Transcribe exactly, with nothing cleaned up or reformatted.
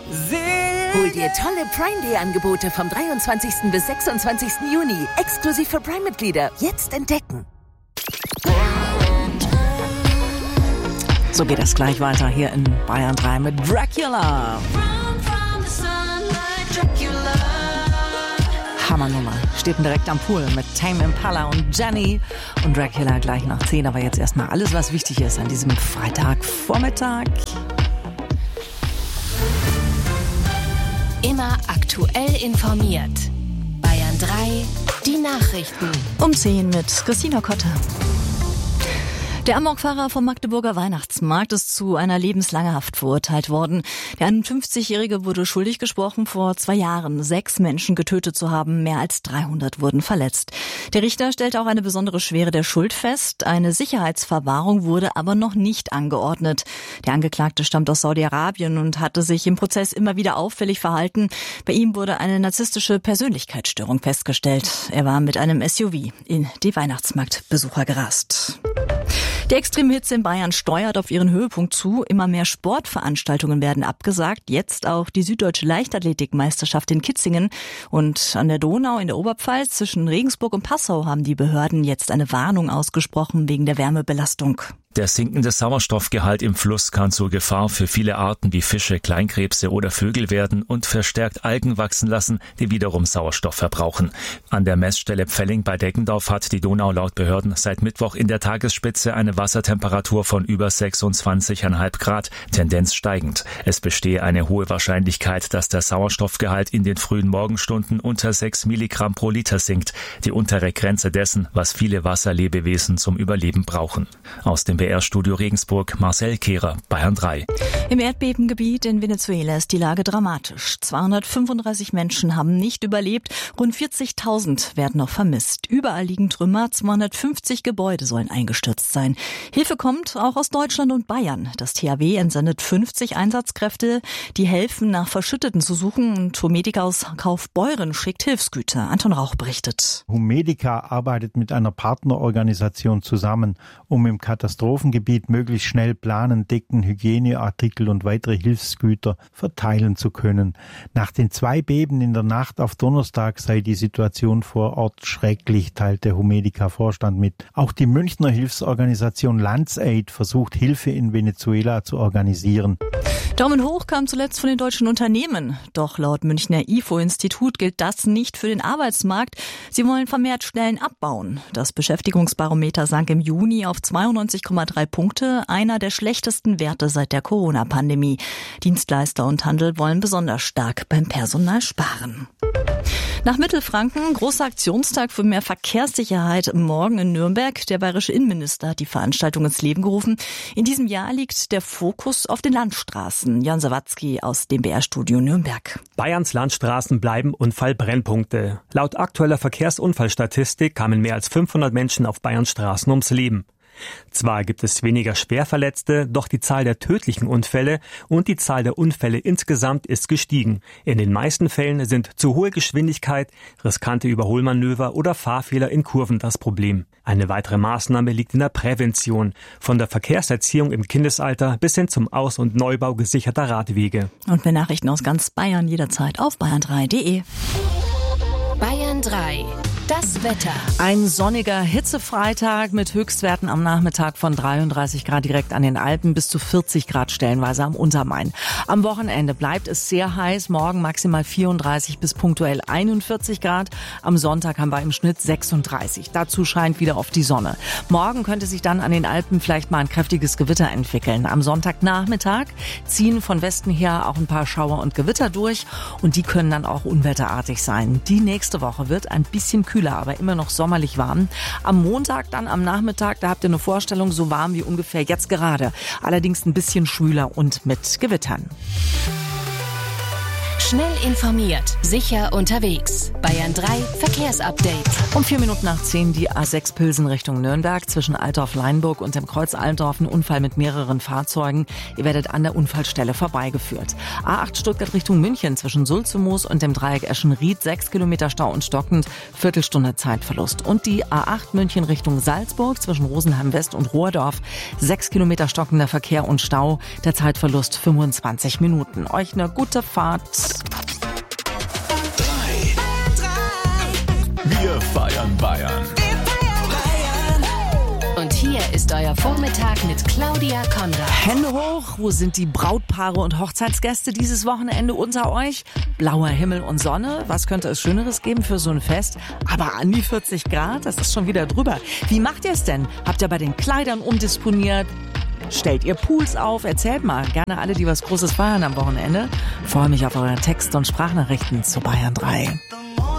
Hol dir tolle Prime Day Angebote vom dreiundzwanzigsten bis sechsundzwanzigsten Juni. Exklusiv für Prime-Mitglieder. Jetzt entdecken. So geht es gleich weiter hier in Bayern drei mit Dracula. Hammernummer. Steht direkt am Pool mit Tame Impala und Jenny und Dracula gleich nach zehn. Aber jetzt erstmal alles, was wichtig ist an diesem Freitagvormittag. Immer aktuell informiert. Bayern drei, die Nachrichten. Um zehn mit Christina Kotter. Der Amokfahrer vom Magdeburger Weihnachtsmarkt ist zu einer lebenslangen Haft verurteilt worden. Der einundfünfzigjährige wurde schuldig gesprochen, vor zwei Jahren sechs Menschen getötet zu haben. Mehr als dreihundert wurden verletzt. Der Richter stellte auch eine besondere Schwere der Schuld fest. Eine Sicherheitsverwahrung wurde aber noch nicht angeordnet. Der Angeklagte stammt aus Saudi-Arabien und hatte sich im Prozess immer wieder auffällig verhalten. Bei ihm wurde eine narzisstische Persönlichkeitsstörung festgestellt. Er war mit einem S U V in die Weihnachtsmarktbesucher gerast. Die Extremhitze in Bayern steuert auf ihren Höhepunkt zu. Immer mehr Sportveranstaltungen werden abgesagt. Jetzt auch die Süddeutsche Leichtathletikmeisterschaft in Kitzingen. Und an der Donau in der Oberpfalz zwischen Regensburg und Passau haben die Behörden jetzt eine Warnung ausgesprochen wegen der Wärmebelastung. Der sinkende Sauerstoffgehalt im Fluss kann zur Gefahr für viele Arten wie Fische, Kleinkrebse oder Vögel werden und verstärkt Algen wachsen lassen, die wiederum Sauerstoff verbrauchen. An der Messstelle Pfelling bei Deggendorf hat die Donau laut Behörden seit Mittwoch in der Tagesspitze eine Wassertemperatur von über sechsundzwanzig Komma fünf Grad, Tendenz steigend. Es bestehe eine hohe Wahrscheinlichkeit, dass der Sauerstoffgehalt in den frühen Morgenstunden unter sechs Milligramm pro Liter sinkt, die untere Grenze dessen, was viele Wasserlebewesen zum Überleben brauchen. Aus dem B R-Studio Regensburg, Marcel Kehrer, Bayern drei. Im Erdbebengebiet in Venezuela ist die Lage dramatisch. zweihundertfünfunddreißig Menschen haben nicht überlebt, rund vierzigtausend werden noch vermisst. Überall liegen Trümmer, zweihundertfünfzig Gebäude sollen eingestürzt sein. Hilfe kommt auch aus Deutschland und Bayern. Das T H W entsendet fünfzig Einsatzkräfte, die helfen, nach Verschütteten zu suchen. Und Humedica aus Kaufbeuren schickt Hilfsgüter. Anton Rauch berichtet. Humedica arbeitet mit einer Partnerorganisation zusammen, um im Katastrophengebiet möglichst schnell planen, Decken, Hygieneartikel und weitere Hilfsgüter verteilen zu können. Nach den zwei Beben in der Nacht auf Donnerstag sei die Situation vor Ort schrecklich, teilte Humedica-Vorstand mit. Auch die Münchner Hilfsorganisation LandsAid versucht, Hilfe in Venezuela zu organisieren. Daumen hoch kam zuletzt von den deutschen Unternehmen. Doch laut Münchner I F O-Institut gilt das nicht für den Arbeitsmarkt. Sie wollen vermehrt Stellen abbauen. Das Beschäftigungsbarometer sank im Juni auf zweiundneunzig Komma drei Punkte, einer der schlechtesten Werte seit der Corona-Pandemie. Dienstleister und Handel wollen besonders stark beim Personal sparen. Nach Mittelfranken, großer Aktionstag für mehr Verkehrssicherheit morgen in Nürnberg. Der bayerische Innenminister hat die Veranstaltung ins Leben gerufen. In diesem Jahr liegt der Fokus auf den Landstraßen. Jan Sawatzki aus dem B R-Studio Nürnberg. Bayerns Landstraßen bleiben Unfallbrennpunkte. Laut aktueller Verkehrsunfallstatistik kamen mehr als fünfhundert Menschen auf Bayerns Straßen ums Leben. Zwar gibt es weniger Schwerverletzte, doch die Zahl der tödlichen Unfälle und die Zahl der Unfälle insgesamt ist gestiegen. In den meisten Fällen sind zu hohe Geschwindigkeit, riskante Überholmanöver oder Fahrfehler in Kurven das Problem. Eine weitere Maßnahme liegt in der Prävention, von der Verkehrserziehung im Kindesalter bis hin zum Aus- und Neubau gesicherter Radwege. Und mehr Nachrichten aus ganz Bayern jederzeit auf bayern drei punkt de. Bayern drei. Das Wetter. Ein sonniger Hitzefreitag mit Höchstwerten am Nachmittag von dreiunddreißig Grad direkt an den Alpen bis zu vierzig Grad stellenweise am Untermain. Am Wochenende bleibt es sehr heiß, morgen maximal vierunddreißig bis punktuell einundvierzig Grad. Am Sonntag haben wir im Schnitt sechsunddreißig. Dazu scheint wieder oft die Sonne. Morgen könnte sich dann an den Alpen vielleicht mal ein kräftiges Gewitter entwickeln. Am Sonntagnachmittag ziehen von Westen her auch ein paar Schauer und Gewitter durch und die können dann auch unwetterartig sein. Die nächste Woche wird ein bisschen kühler, aber immer noch sommerlich warm. Am Montag dann am Nachmittag, da habt ihr eine Vorstellung, so warm wie ungefähr jetzt gerade. Allerdings ein bisschen schwüler und mit Gewittern. Schnell informiert, sicher unterwegs. Bayern drei Verkehrsupdate. Um vier Minuten nach zehn die A sechs Pilsen Richtung Nürnberg zwischen Altdorf-Leinburg und dem Kreuz Altdorf ein Unfall mit mehreren Fahrzeugen. Ihr werdet an der Unfallstelle vorbeigeführt. A acht Stuttgart Richtung München zwischen Sulzemoos und dem Dreieck Eschenried sechs Kilometer Stau und stockend, Viertelstunde Zeitverlust. Und die A acht München Richtung Salzburg zwischen Rosenheim West und Rohrdorf sechs Kilometer stockender Verkehr und Stau, der Zeitverlust fünfundzwanzig Minuten. Euch eine gute Fahrt. Wir feiern Bayern. Und hier ist euer Vormittag mit Claudia Konrad. Hände hoch, wo sind die Brautpaare und Hochzeitsgäste dieses Wochenende unter euch? Blauer Himmel und Sonne, was könnte es Schöneres geben für so ein Fest? Aber an die vierzig Grad, das ist schon wieder drüber. Wie macht ihr es denn? Habt ihr bei den Kleidern umdisponiert? Stellt ihr Pools auf? Erzählt mal. Gerne alle, die was Großes feiern am Wochenende. Freue mich auf eure Text- und Sprachnachrichten zu Bayern drei.